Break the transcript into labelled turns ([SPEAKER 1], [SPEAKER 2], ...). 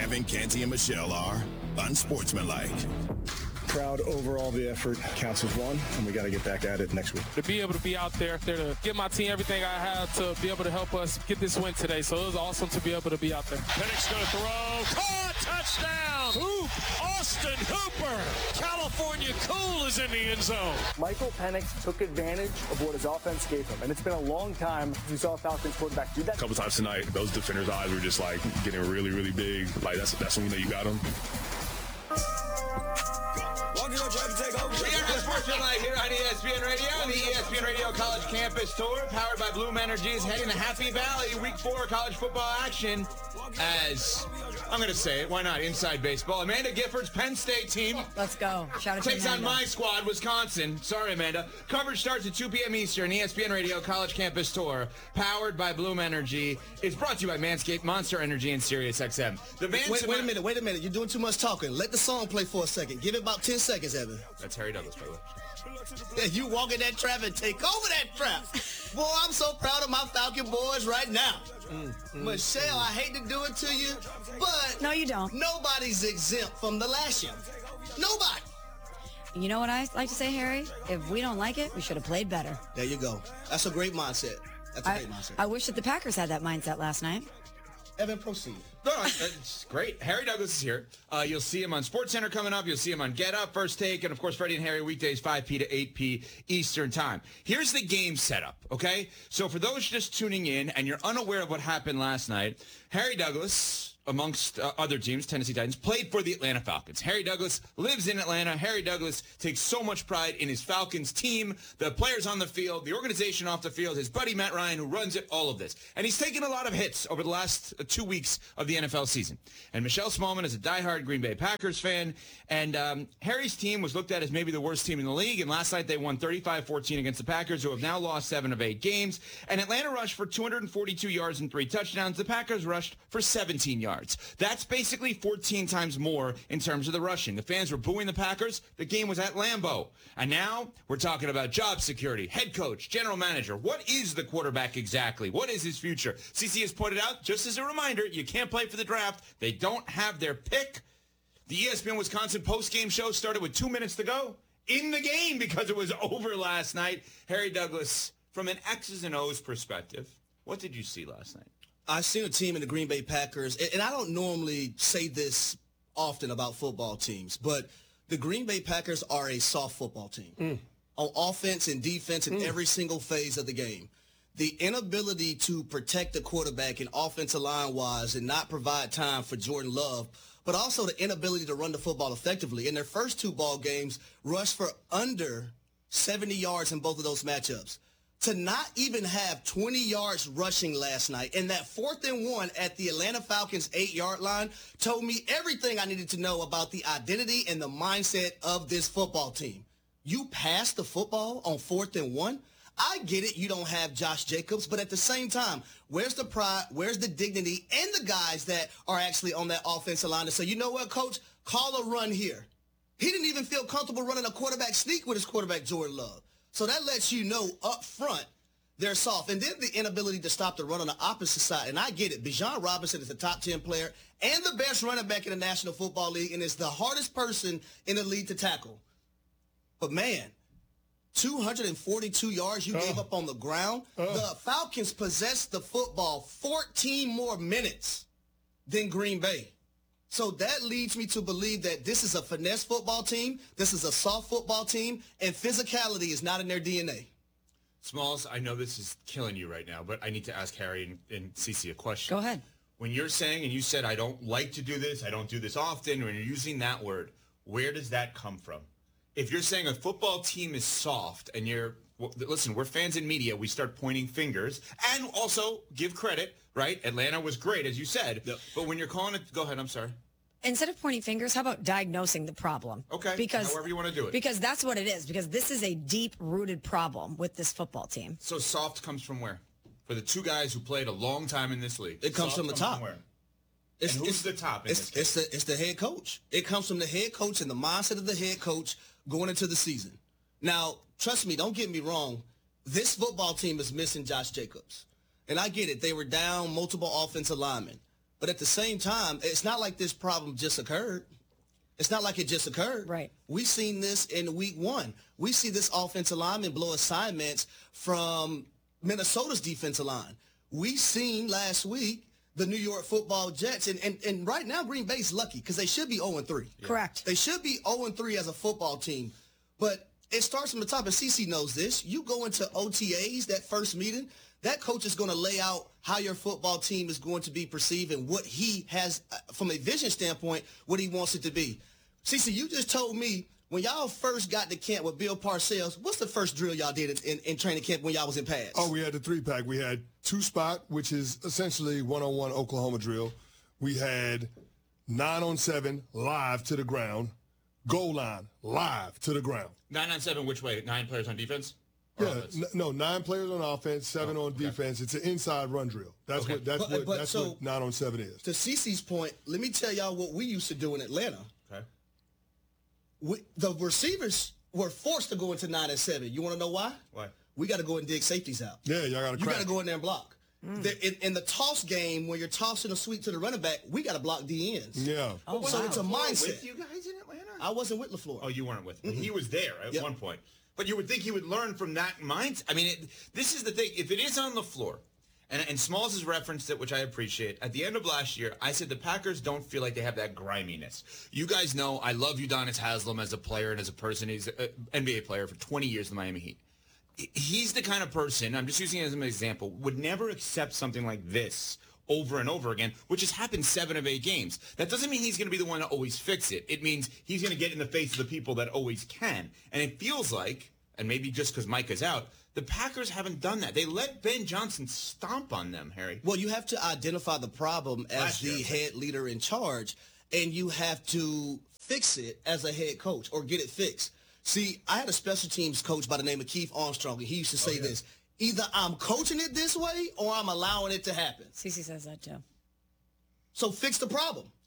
[SPEAKER 1] Kevin, Canty, and Michelle are unsportsmanlike.
[SPEAKER 2] Proud overall the effort counts as one, and we got to get back at it next week.
[SPEAKER 3] To be able to be out there to give my team everything I have to be able to help us get this win today. So it was awesome to be able to be out there.
[SPEAKER 4] Penix going to throw. Caught! Touchdown! Hoop! Austin Hooper! California Cool is in the end zone.
[SPEAKER 5] Michael Penix took advantage of what his offense gave him, and it's been a long time since we saw a Falcons quarterback do that.
[SPEAKER 6] A couple times tonight, those defenders' eyes were just like getting really, really big. Like that's when you know you got them.
[SPEAKER 7] Sportsmanlike here on ESPN Radio, the ESPN Radio College Campus Tour, powered by Bloom Energy, is heading to Happy Valley. Week 4 college football action as, I'm going to say it, why not, inside baseball. Amanda Gifford's Penn State team.
[SPEAKER 8] Let's go. Shout out to
[SPEAKER 7] takes on my squad, Wisconsin. Sorry, Amanda. Coverage starts at 2 p.m. Eastern, ESPN Radio College Campus Tour, powered by Bloom Energy. It's brought to you by Manscaped, Monster Energy, and SiriusXM.
[SPEAKER 9] Wait a minute. You're doing too much talking. Let the song play for a second. Give it about 10 seconds, Evan.
[SPEAKER 7] That's Harry Douglas, by the way.
[SPEAKER 9] Yeah, you walk in that trap and take over that trap. Boy, I'm so proud of my Falcon boys right now. Michelle, I hate to do it to you, but
[SPEAKER 8] no, you don't.
[SPEAKER 9] Nobody's exempt from the lashing. Nobody.
[SPEAKER 8] You know what I like to say, Harry? If we don't like it, we should have played better.
[SPEAKER 9] There you go. That's a great mindset.
[SPEAKER 8] I wish that the Packers had that mindset last night.
[SPEAKER 9] Evan, proceed.
[SPEAKER 7] No, it's great. Harry Douglas is here. You'll see him on SportsCenter coming up. You'll see him on Get Up, First Take, and, of course, Freddie and Harry weekdays 5P to 8P Eastern Time. Here's the game setup, okay? So for those just tuning in and you're unaware of what happened last night, Harry Douglas, amongst other teams, Tennessee Titans, played for the Atlanta Falcons. Harry Douglas lives in Atlanta. Harry Douglas takes so much pride in his Falcons team, the players on the field, the organization off the field, his buddy Matt Ryan, who runs it, all of this. And he's taken a lot of hits over the last 2 weeks of the NFL season. And Michelle Smallman is a diehard Green Bay Packers fan. And Harry's team was looked at as maybe the worst team in the league. And last night they won 35-14 against the Packers, who have now lost 7 of 8 games. And Atlanta rushed for 242 yards and 3 touchdowns. The Packers rushed for 17 yards. That's basically 14 times more in terms of the rushing. The fans were booing the Packers. The game was at Lambeau. And now we're talking about job security, head coach, general manager. What is the quarterback exactly? What is his future? CC has pointed out, just as a reminder, you can't play for the draft. They don't have their pick. The ESPN Wisconsin postgame show started with 2 minutes to go in the game because it was over last night. Harry Douglas, from an X's and O's perspective, what did you see last night?
[SPEAKER 9] I've seen a team in the Green Bay Packers, and I don't normally say this often about football teams, but the Green Bay Packers are a soft football team on offense and defense in every single phase of the game. The inability to protect the quarterback and offensive line-wise and not provide time for Jordan Love, but also the inability to run the football effectively. In their first 2 ball games, rushed for under 70 yards in both of those matchups. To not even have 20 yards rushing last night, and that 4th and 1 at the Atlanta Falcons 8-yard line told me everything I needed to know about the identity and the mindset of this football team. You pass the football on 4th and 1? I get it, you don't have Josh Jacobs, but at the same time, where's the pride, where's the dignity, and the guys that are actually on that offensive line to say, you know what, coach, call a run here. He didn't even feel comfortable running a quarterback sneak with his quarterback, Jordan Love. So that lets you know up front they're soft. And then the inability to stop the run on the opposite side. And I get it. Bijan Robinson is a top 10 player and the best running back in the National Football League and is the hardest person in the league to tackle. But, man, 242 yards you gave up on the ground. The Falcons possessed the football 14 more minutes than Green Bay. So that leads me to believe that this is a finesse football team, this is a soft football team, and physicality is not in their DNA.
[SPEAKER 7] Smalls, I know this is killing you right now, but I need to ask Harry and Cece a question.
[SPEAKER 8] Go ahead.
[SPEAKER 7] When you're saying, and you said, I don't like to do this, I don't do this often, when you're using that word, where does that come from? If you're saying a football team is soft and listen, we're fans in media, we start pointing fingers and also give credit, right? Atlanta was great, as you said. Yep. But when you're calling it, go ahead, I'm sorry.
[SPEAKER 8] Instead of pointing fingers, how about diagnosing the problem?
[SPEAKER 7] Okay, however you want to do it.
[SPEAKER 8] Because that's what it is, because this is a deep-rooted problem with this football team.
[SPEAKER 7] So soft comes from where? For the 2 guys who played a long time in this league.
[SPEAKER 9] It comes from the top.
[SPEAKER 7] From where? Who's the top in this case?
[SPEAKER 9] It's the head coach. It comes from the head coach and the mindset of the head coach going into the season. Now, trust me, don't get me wrong. This football team is missing Josh Jacobs. And I get it. They were down multiple offensive linemen. But at the same time, it's not like this problem just occurred. It's not like it just occurred.
[SPEAKER 8] Right.
[SPEAKER 9] We've seen this in week 1. We see this offensive lineman blow assignments from Minnesota's defensive line. We seen last week the New York Football Jets, and right now Green Bay's lucky because they should be 0-3.
[SPEAKER 8] Yeah. Correct.
[SPEAKER 9] They should be 0-3 as a football team. But it starts from the top, and CeCe knows this. You go into OTAs, that first meeting, that coach is going to lay out how your football team is going to be perceived and what he has, from a vision standpoint, what he wants it to be. CeCe, you just told me when y'all first got to camp with Bill Parcells, what's the first drill y'all did in training camp when y'all was in pads?
[SPEAKER 10] Oh, we had the 3-pack. We had 2-spot, which is essentially one-on-one Oklahoma drill. We had 9-on-7 live to the ground, goal line live to the ground.
[SPEAKER 7] 9-on-7, which way? 9 players on defense?
[SPEAKER 10] Yeah, no, 9 players on offense, 7 on defense. It's an inside run drill. That's what 9-on-7 is.
[SPEAKER 9] To CeCe's point, let me tell y'all what we used to do in Atlanta.
[SPEAKER 7] Okay.
[SPEAKER 9] The receivers were forced to go into 9-7. You want to know why?
[SPEAKER 7] Why?
[SPEAKER 9] We got to go and dig safeties out.
[SPEAKER 10] Yeah, y'all got to crack.
[SPEAKER 9] You got to go in there and block. In the toss game, when you're tossing a sweep to the running back, we got to block the ends.
[SPEAKER 10] Yeah.
[SPEAKER 9] Oh, so it's a mindset.
[SPEAKER 7] With you guys in Atlanta?
[SPEAKER 9] I wasn't with LaFleur.
[SPEAKER 7] Oh, you weren't with him. He was there at one point. But you would think he would learn from that mindset. I mean, this is the thing. If it is on the floor, and Smalls has referenced it, which I appreciate, at the end of last year, I said the Packers don't feel like they have that griminess. You guys know I love Udonis Haslem as a player and as a person. He's an NBA player for 20 years in the Miami Heat. He's the kind of person, I'm just using it as an example, would never accept something like this over and over again, which has happened 7 of 8 games. That doesn't mean he's going to be the one to always fix it. It means he's going to get in the face of the people that always can. And it feels like, and maybe just because Micah's out, the Packers haven't done that. They let Ben Johnson stomp on them, Harry.
[SPEAKER 9] Well, you have to identify the problem as the head leader in charge, and you have to fix it as a head coach or get it fixed. See, I had a special teams coach by the name of Keith Armstrong, and he used to say this: either I'm coaching it this way or I'm allowing it to happen.
[SPEAKER 8] CeCe says that too.
[SPEAKER 9] So fix the problem.